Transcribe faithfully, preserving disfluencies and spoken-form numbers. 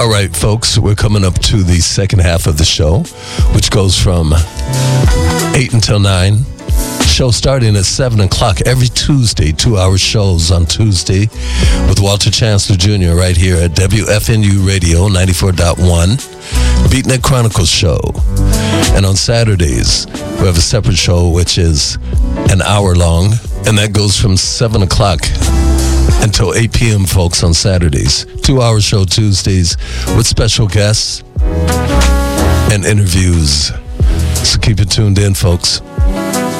All right, folks, we're coming up to the second half of the show, which goes from eight until nine. Show starting at seven o'clock every Tuesday, two-hour shows on Tuesday with Walter Chancellor Junior right here at W F N U Radio ninety-four point one, Beatnik Chronicles Show. And on Saturdays, we have a separate show, which is an hour long, and that goes from seven o'clock until eight p.m., folks, on Saturdays. Two-hour show Tuesdays with special guests and interviews. So keep it tuned in, folks.